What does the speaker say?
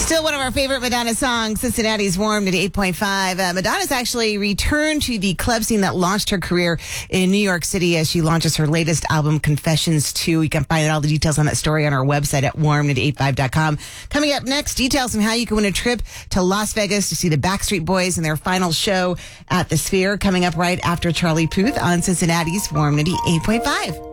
Still one of our favorite Madonna songs, Cincinnati's Warmed at 8.5. Madonna's actually returned to the club scene that launched her career in New York City as she launches her latest album, Confessions 2. You can find out all the details on that story on our website at warmed85.com. Coming up next, details on how you can win a trip to Las Vegas to see the Backstreet Boys in their final show at the Sphere. Coming up right after Charlie Puth on Cincinnati's Warmed at 8.5.